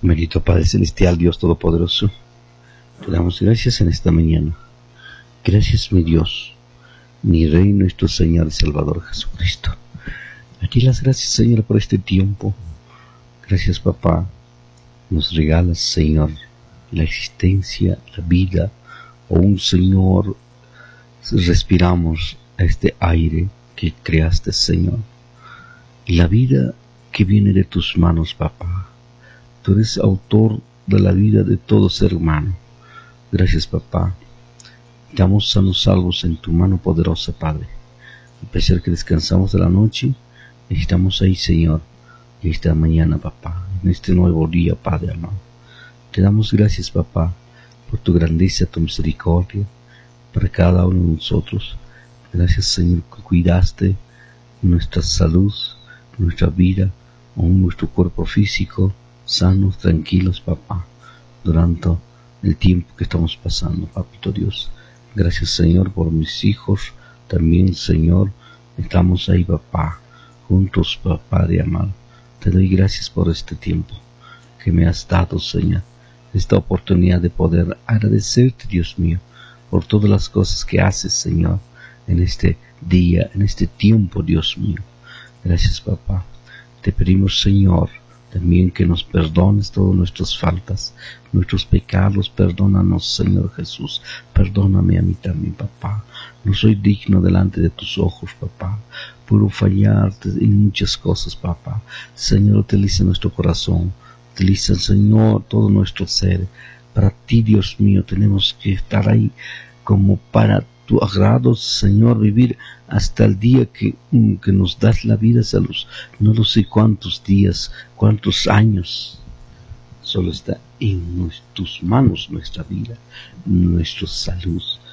Bendito Padre Celestial, Dios Todopoderoso, te damos gracias en esta mañana. Gracias, mi Dios, mi Rey, nuestro Señor y Salvador Jesucristo. A ti las gracias, Señor, por este tiempo. Gracias, Papá. Nos regalas, Señor, la existencia, la vida, aún, Señor, respiramos este aire que creaste, Señor. Y la vida que viene de tus manos, Papá. Tú eres autor de la vida de todo ser humano. Gracias, Papá. Estamos sanos, salvos en tu mano poderosa, Padre. A pesar que descansamos de la noche, estamos ahí, Señor, y esta mañana, Papá, en este nuevo día, Padre amado. Te damos gracias, Papá, por tu grandeza, tu misericordia, para cada uno de nosotros. Gracias, Señor, que cuidaste nuestra salud, nuestra vida, aún nuestro cuerpo físico, sanos, tranquilos, Papá, durante el tiempo que estamos pasando, Papito Dios. Gracias, Señor, por mis hijos. También, Señor, estamos ahí, Papá, juntos, Papá de amar. Te doy gracias por este tiempo que me has dado, Señor. Esta oportunidad de poder agradecerte, Dios mío, por todas las cosas que haces, Señor, en este día, en este tiempo, Dios mío. Gracias, Papá. Te pedimos, Señor, también que nos perdones todas nuestras faltas, nuestros pecados. Perdónanos, Señor Jesús. Perdóname a mí también, Papá. No soy digno delante de tus ojos, Papá. Puedo fallarte en muchas cosas, Papá. Señor, utiliza nuestro corazón. Utiliza, Señor, todo nuestro ser. Para ti, Dios mío, tenemos que estar ahí como para tu agrado, Señor, vivir hasta el día que nos das la vida, no lo sé cuántos días, cuántos años. Solo está en tus manos nuestra vida, nuestra salud,